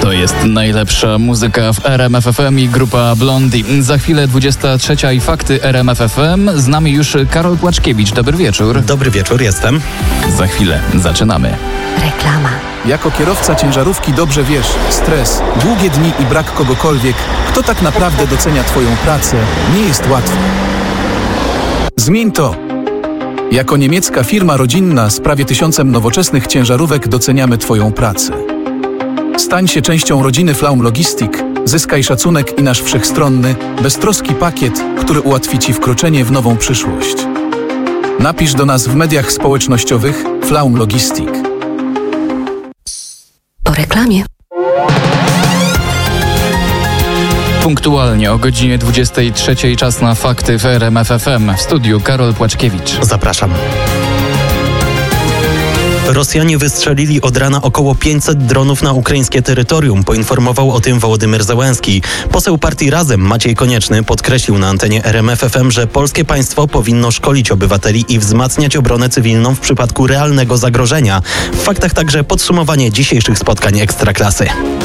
To jest najlepsza muzyka w RMF FM i grupa Blondie. Za chwilę 23 i fakty RMF FM. Z nami już Karol Płaczkiewicz. Dobry wieczór. Dobry wieczór, jestem. Za chwilę zaczynamy. Reklama. Jako kierowca ciężarówki dobrze wiesz, stres, długie dni i brak kogokolwiek, kto tak naprawdę docenia Twoją pracę, nie jest łatwy. Zmień to. Jako niemiecka firma rodzinna z prawie 1000 nowoczesnych ciężarówek doceniamy Twoją pracę. Stań się częścią rodziny Flaum Logistik, zyskaj szacunek i nasz wszechstronny, beztroski pakiet, który ułatwi Ci wkroczenie w nową przyszłość. Napisz do nas w mediach społecznościowych Flaum Logistik. Po reklamie. Punktualnie o godzinie 23 czas na fakty w RMF FM. W studiu Karol Płaczkiewicz. Zapraszam. Rosjanie wystrzelili od rana około 500 dronów na ukraińskie terytorium. Poinformował o tym Wołodymyr Zełenski. Poseł partii Razem Maciej Konieczny podkreślił na antenie RMF FM, że polskie państwo powinno szkolić obywateli i wzmacniać obronę cywilną w przypadku realnego zagrożenia. W faktach także podsumowanie dzisiejszych spotkań Ekstraklasy.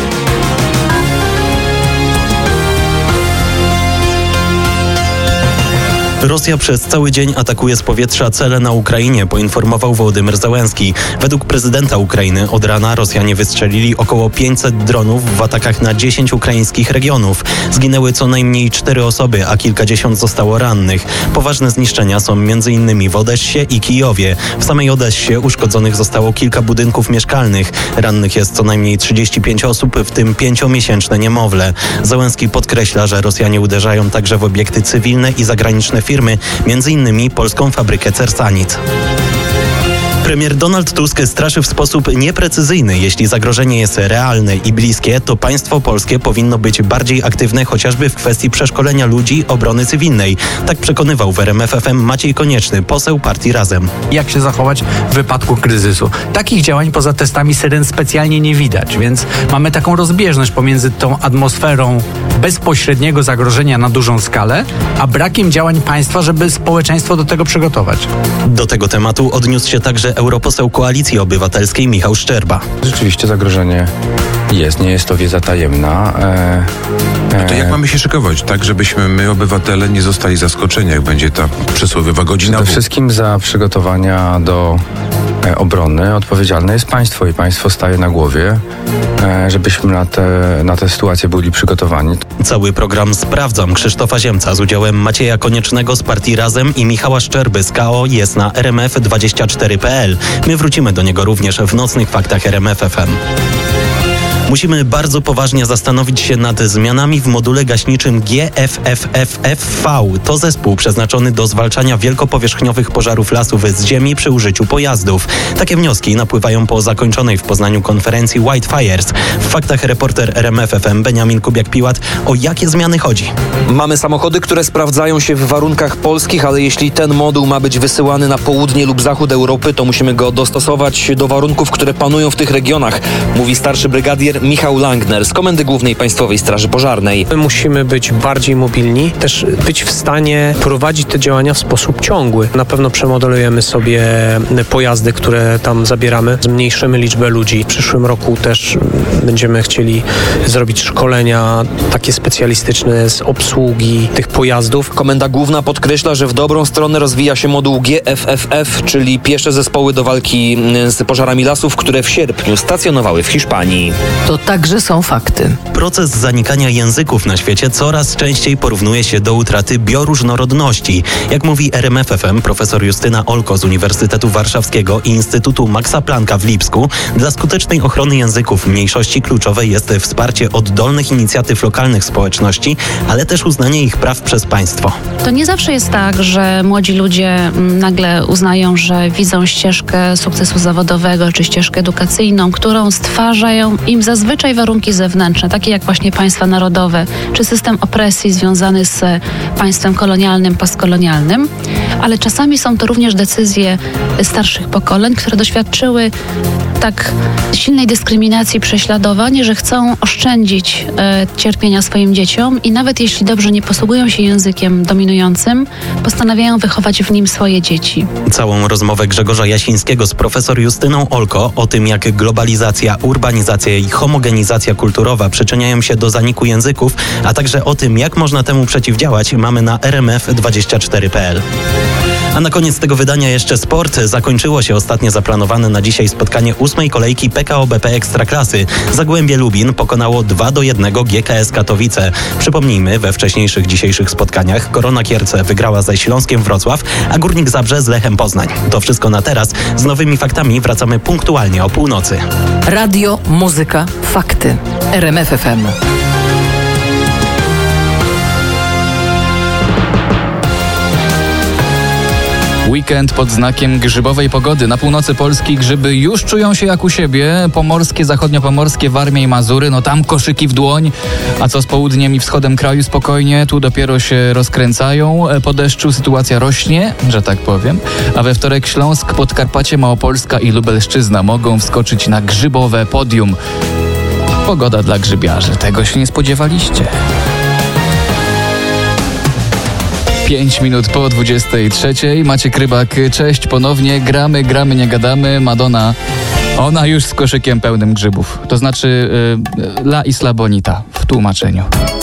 Rosja przez cały dzień atakuje z powietrza cele na Ukrainie, poinformował Wołodymyr Zełenski. Według prezydenta Ukrainy od rana Rosjanie wystrzelili około 500 dronów w atakach na 10 ukraińskich regionów. Zginęły co najmniej 4 osoby, a kilkadziesiąt zostało rannych. Poważne zniszczenia są m.in. w Odessie i Kijowie. W samej Odessie uszkodzonych zostało kilka budynków mieszkalnych. Rannych jest co najmniej 35 osób, w tym 5-miesięczne niemowlę. Zełenski podkreśla, że Rosjanie uderzają także w obiekty cywilne i zagraniczne firmy, m.in. polską fabrykę Cersanit. Premier Donald Tusk straszy w sposób nieprecyzyjny. Jeśli zagrożenie jest realne i bliskie, to państwo polskie powinno być bardziej aktywne chociażby w kwestii przeszkolenia ludzi obrony cywilnej. Tak przekonywał w RMF FM Maciej Konieczny, poseł partii Razem. Jak się zachować w wypadku kryzysu? Takich działań poza testami syren specjalnie nie widać, więc mamy taką rozbieżność pomiędzy tą atmosferą bezpośredniego zagrożenia na dużą skalę, a brakiem działań państwa, żeby społeczeństwo do tego przygotować. Do tego tematu odniósł się także europoseł Koalicji Obywatelskiej Michał Szczerba. Rzeczywiście zagrożenie jest, nie jest to wiedza tajemna. No to jak mamy się szykować, tak, żebyśmy my, obywatele, nie zostali zaskoczeni, jak będzie ta przysłowiowa godzina? Przede wszystkim za przygotowania do obrony odpowiedzialne jest państwo i państwo staje na głowie, żebyśmy na tę sytuację byli przygotowani. Cały program Sprawdzam Krzysztofa Ziemca z udziałem Macieja Koniecznego z partii Razem i Michała Szczerby z KO jest na rmf24.pl. My wrócimy do niego również w nocnych faktach RMF FM. Musimy bardzo poważnie zastanowić się nad zmianami w module gaśniczym GFFFV. To zespół przeznaczony do zwalczania wielkopowierzchniowych pożarów lasów z ziemi przy użyciu pojazdów. Takie wnioski napływają po zakończonej w Poznaniu konferencji White Fires. W faktach reporter RMF FM Beniamin Kubiak-Piłat. O jakie zmiany chodzi? Mamy samochody, które sprawdzają się w warunkach polskich, ale jeśli ten moduł ma być wysyłany na południe lub zachód Europy, to musimy go dostosować do warunków, które panują w tych regionach, mówi starszy brygadier Michał Langner z Komendy Głównej Państwowej Straży Pożarnej. My musimy być bardziej mobilni, też być w stanie prowadzić te działania w sposób ciągły. Na pewno przemodelujemy sobie pojazdy, które tam zabieramy, zmniejszymy liczbę ludzi. W przyszłym roku też będziemy chcieli zrobić szkolenia takie specjalistyczne z obsługi tych pojazdów. Komenda Główna podkreśla, że w dobrą stronę rozwija się moduł GFFF, czyli piesze zespoły do walki z pożarami lasów, które w sierpniu stacjonowały w Hiszpanii. To także są fakty. Proces zanikania języków na świecie coraz częściej porównuje się do utraty bioróżnorodności. Jak mówi RMF FM profesor Justyna Olko z Uniwersytetu Warszawskiego i Instytutu Maxa Plancka w Lipsku, dla skutecznej ochrony języków mniejszości kluczowe jest wsparcie oddolnych inicjatyw lokalnych społeczności, ale też uznanie ich praw przez państwo. To nie zawsze jest tak, że młodzi ludzie nagle uznają, że widzą ścieżkę sukcesu zawodowego czy ścieżkę edukacyjną, którą stwarzają im zazwyczaj warunki zewnętrzne, takie jak właśnie państwa narodowe, czy system opresji związany z państwem kolonialnym, postkolonialnym, ale czasami są to również decyzje starszych pokoleń, które doświadczyły tak silnej dyskryminacji, prześladowań, że chcą oszczędzić cierpienia swoim dzieciom i nawet jeśli dobrze nie posługują się językiem dominującym, postanawiają wychować w nim swoje dzieci. Całą rozmowę Grzegorza Jasińskiego z profesor Justyną Olko o tym, jak globalizacja, urbanizacja i homogenizacja kulturowa przyczyniają się do zaniku języków, a także o tym, jak można temu przeciwdziałać, mamy na rmf24.pl. A na koniec tego wydania jeszcze sport. Zakończyło się ostatnie zaplanowane na dzisiaj spotkanie 8. kolejki PKO BP Ekstraklasy. Zagłębie Lubin pokonało 2-1 GKS Katowice. Przypomnijmy, we wcześniejszych dzisiejszych spotkaniach Korona Kierce wygrała ze Śląskiem Wrocław, a Górnik Zabrze z Lechem Poznań. To wszystko na teraz. Z nowymi faktami wracamy punktualnie o północy. Radio, muzyka, fakty. RMF FM. Weekend pod znakiem grzybowej pogody. Na północy Polski grzyby już czują się jak u siebie. Pomorskie, zachodniopomorskie, Warmia i Mazury, no tam koszyki w dłoń. A co z południem i wschodem kraju? Spokojnie, tu dopiero się rozkręcają. Po deszczu sytuacja rośnie, że tak powiem. A we wtorek Śląsk, Podkarpacie, Małopolska i Lubelszczyzna mogą wskoczyć na grzybowe podium. Pogoda dla grzybiarzy. Tego się nie spodziewaliście. 5 minut po 23. Maciek Rybak, cześć, ponownie gramy, nie gadamy. Madonna, ona już z koszykiem pełnym grzybów. To znaczy La Isla Bonita w tłumaczeniu.